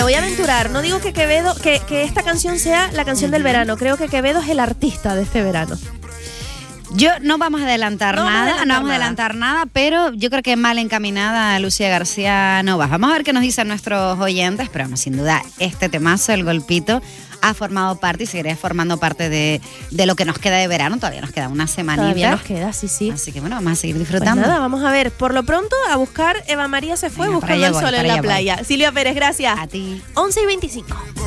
voy a aventurar. No digo que Quevedo, que esta canción sea la canción del verano. Creo que Quevedo es el artista de este verano. No vamos a adelantar nada, pero yo creo que mal encaminada Lucía García no va. Vamos a ver qué nos dicen nuestros oyentes, pero vamos, sin duda este temazo, El Golpito, ha formado parte y seguirá formando parte de lo que nos queda de verano. Todavía nos queda una semanita. Todavía nos queda, sí. Así que bueno, vamos a seguir disfrutando. Pues nada, vamos a ver. Por lo pronto, a buscar Eva María se fue. Venga, buscando el sol en la playa. Silvia Pérez, gracias. A ti. 11:25.